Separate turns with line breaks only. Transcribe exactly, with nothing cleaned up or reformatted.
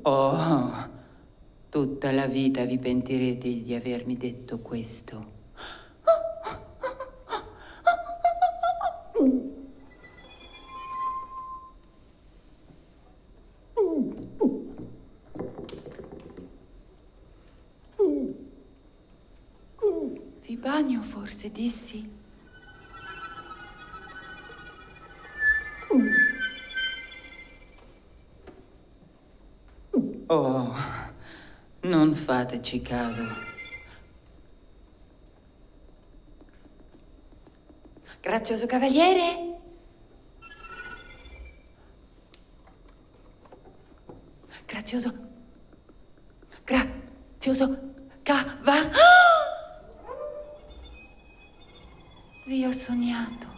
Oh, tutta la vita vi pentirete di avermi detto questo. Vi bagno, forse, dissi? Oh, non fateci caso. Grazioso cavaliere? Grazioso... Grazioso... Cava... Vi ho sognato.